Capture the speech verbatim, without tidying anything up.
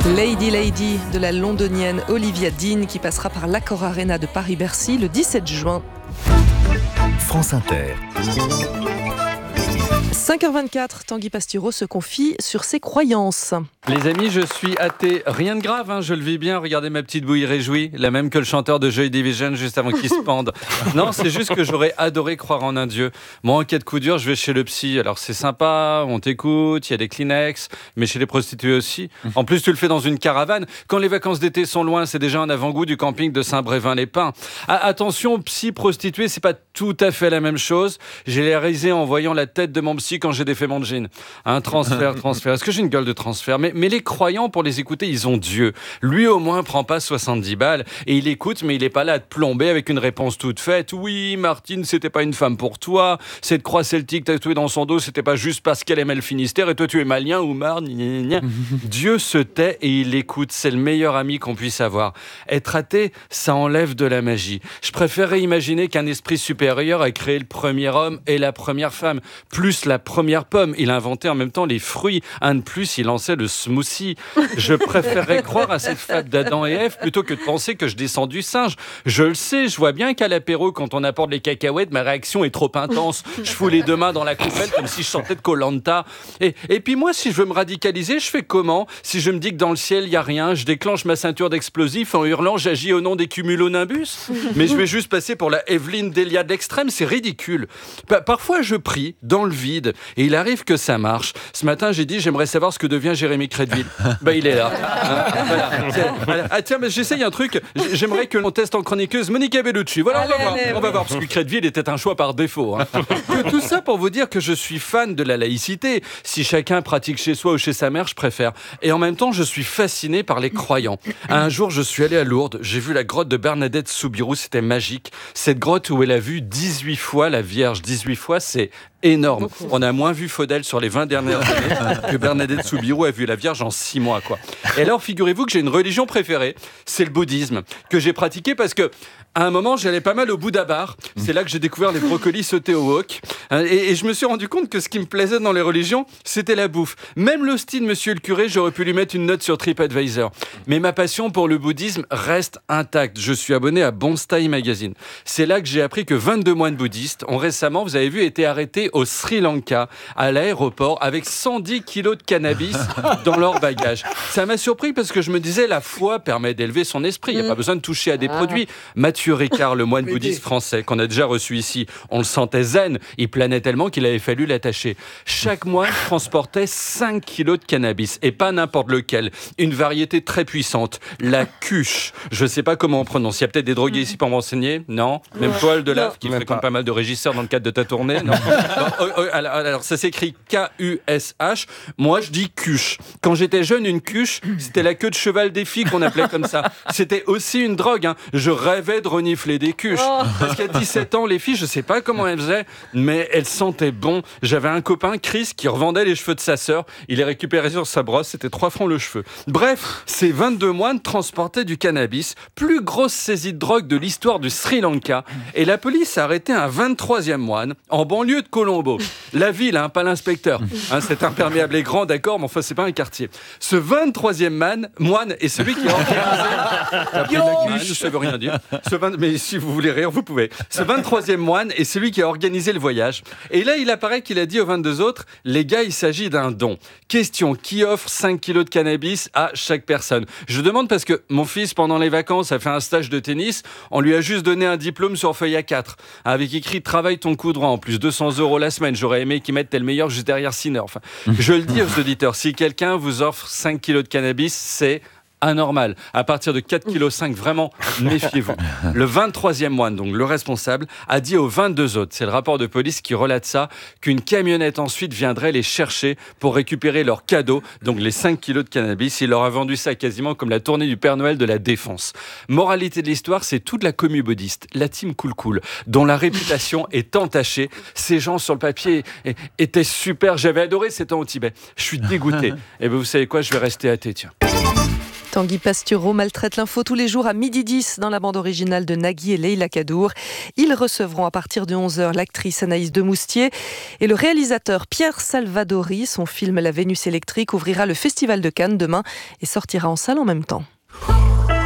Lady Lady de la londonienne Olivia Dean qui passera par l'Accor Arena de Paris-Bercy le dix-sept juin. France Inter. cinq heures vingt-quatre, Tanguy Pastureau se confie sur ses croyances. Les amis, je suis athée. Rien de grave, hein, je le vis bien. Regardez ma petite bouille réjouie, la même que le chanteur de Joy Division juste avant qu'il se pende. Non, c'est juste que j'aurais adoré croire en un Dieu. Moi, en cas de coup dur, je vais chez le psy. Alors c'est sympa, on t'écoute, il y a des Kleenex, mais chez les prostituées aussi. En plus, tu le fais dans une caravane. Quand les vacances d'été sont loin, c'est déjà un avant-goût du camping de Saint-Brévin-les-Pins. Ah, attention, psy, prostituée, c'est pas tout à fait la même chose. J'ai réalisé en voyant la tête de mon psy quand j'ai défait mon jean. Un transfert, transfert. Est-ce que j'ai une gueule de transfert ? mais, mais les croyants, pour les écouter, ils ont Dieu. Lui, au moins, prend pas soixante-dix balles et il écoute, mais il est pas là à te plomber avec une réponse toute faite. Oui, Martine, c'était pas une femme pour toi. Cette croix celtique tatouée dans son dos, c'était pas juste parce qu'elle aimait le Finistère et toi, tu es malien ou marne. Dieu se tait et il écoute. C'est le meilleur ami qu'on puisse avoir. Être athée, ça enlève de la magie. Je préférerais imaginer qu'un esprit supérieur a créé le premier homme et la première femme, plus la première pomme. Il a inventé en même temps les fruits. Un de plus, il lançait le smoothie. Je préférerais croire à cette fable d'Adam et Ève plutôt que de penser que je descends du singe. Je le sais, je vois bien qu'à l'apéro, quand on apporte les cacahuètes, ma réaction est trop intense. Je fous les deux mains dans la coupelle comme si je sortais de Koh-Lanta. Et, et puis moi, si je veux me radicaliser, je fais comment ? Si je me dis que dans le ciel, il n'y a rien, je déclenche ma ceinture d'explosifs en hurlant « J'agis au nom des cumulonimbus ». Mais je vais juste passer pour la Evelyne Delia de l'extrême, c'est ridicule. Pa- parfois, je prie dans le vide et il arrive que ça marche. Ce matin, j'ai dit « J'aimerais savoir ce que devient Jérémy Crédville ». Bah, il est là. Hein, voilà. Voilà. Ah tiens, mais j'essaye un truc. J'aimerais que l'on teste en chroniqueuse Monica Bellucci. Voilà, on va voir. On va voir, parce que Crédville était un choix par défaut. Hein. Tout ça pour vous dire que je suis fan de la laïcité. Si chacun pratique chez soi ou chez sa mère, je préfère. Et en même temps, je suis fasciné par les croyants. Un jour, je suis allé à Lourdes. J'ai vu la grotte de Bernadette Soubirous. C'était magique. Cette grotte où elle a vu dix-huit fois la Vierge. dix-huit fois, c'est énorme. Beaucoup. On a moins vu Faudel sur les vingt dernières années que Bernadette Soubirous a vu la Vierge en six mois, quoi. Et alors, figurez-vous que j'ai une religion préférée, c'est le bouddhisme, que j'ai pratiqué parce que à un moment, j'allais pas mal au Bouddha Bar. C'est là que j'ai découvert les brocolis sautés au wok. Et, et je me suis rendu compte que ce qui me plaisait dans les religions, c'était la bouffe. Même l'hostie de Monsieur le curé, j'aurais pu lui mettre une note sur TripAdvisor. Mais ma passion pour le bouddhisme reste intacte. Je suis abonné à Bonstay Magazine. C'est là que j'ai appris que vingt-deux moines bouddhistes ont récemment, vous avez vu, été arrêtés au Sri Lanka, à l'aéroport, avec cent dix kilos de cannabis dans leur bagage. Ça m'a surpris parce que je me disais, la foi permet d'élever son esprit. Il n'y a pas besoin de toucher à des ah. produits. Mathieu Ricard, le moine bouddhiste français, qu'on a déjà reçu ici, on le sentait zen. Il planait tellement qu'il avait fallu l'attacher. Chaque moine transportait cinq kilos de cannabis, et pas n'importe lequel. Une variété très puissante, la kush. Je ne sais pas comment on prononce. Il y a peut-être des drogués ici pour m'enseigner. Non. Même toi, le Delaf, qui fréquente pas. pas mal de régisseurs dans le cadre de ta tournée. Non. non euh, euh, alors, alors, ça s'écrit K U S H. Moi, je dis kush. Quand j'étais jeune, une kush, c'était la queue de cheval des filles qu'on appelait comme ça. C'était aussi une drogue. Hein. Je rêvais de renifler des cuches. Oh. Parce qu'à dix-sept ans, les filles, je sais pas comment elles faisaient, mais elles sentaient bon. J'avais un copain, Chris, qui revendait les cheveux de sa sœur. Il les récupérait sur sa brosse. C'était trois francs le cheveu. Bref, ces vingt-deux moines transportaient du cannabis. Plus grosse saisie de drogue de l'histoire du Sri Lanka. Et la police a arrêté un vingt-troisième moine en banlieue de Colombo. La ville, hein, pas l'inspecteur. Hein, c'est imperméable et grand, d'accord, mais enfin, c'est pas un quartier. Ce vingt-troisième man, moine est celui qui a organisé... Yo je ne veux rien dire. Ce vingt... Mais si vous voulez rire, vous pouvez. Ce vingt-troisième moine est celui qui a organisé le voyage. Et là, il apparaît qu'il a dit aux vingt-deux autres, les gars, il s'agit d'un don. Question, qui offre cinq kilos de cannabis à chaque personne ? Je demande parce que mon fils, pendant les vacances, a fait un stage de tennis. On lui a juste donné un diplôme sur feuille A quatre, avec écrit « Travaille ton coup droit » en plus deux cents euros la semaine. J'aurais aimé qu'ils mettent « T'es le meilleur » juste derrière Sinner. Enfin, je le dis aux auditeurs, si quelqu'un vous offre cinq kilos de cannabis, c'est anormal. À partir de quatre virgule cinq kilos, vraiment, méfiez-vous. Le vingt-troisième moine, donc le responsable, a dit aux vingt-deux autres, c'est le rapport de police qui relate ça, qu'une camionnette ensuite viendrait les chercher pour récupérer leur cadeau, donc les cinq kilos de cannabis. Il leur a vendu ça quasiment comme la tournée du Père Noël de la Défense. Moralité de l'histoire, c'est toute la commu bouddhiste, la team Cool Cool, dont la réputation est entachée. Ces gens sur le papier étaient super. J'avais adoré ces temps au Tibet. Je suis dégoûté. Et bien, vous savez quoi, je vais rester athée, tiens. Tanguy Pastureau maltraite l'info tous les jours à midi dix dans la bande originale de Nagui et Leila Kadour. Ils recevront à partir de onze heures l'actrice Anaïs Demoustier et le réalisateur Pierre Salvadori. Son film La Vénus électrique ouvrira le Festival de Cannes demain et sortira en salle en même temps.